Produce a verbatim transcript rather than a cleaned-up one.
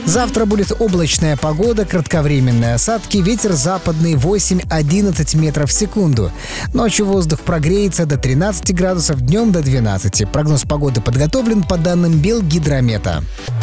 Завтра будет облачная погода, кратковременные осадки, ветер западный восемь-одиннадцать метров в секунду. Ночью воздух прогреется до тринадцати градусов, днем до двенадцати. Прогноз погоды подготовлен по данным Белгидромета.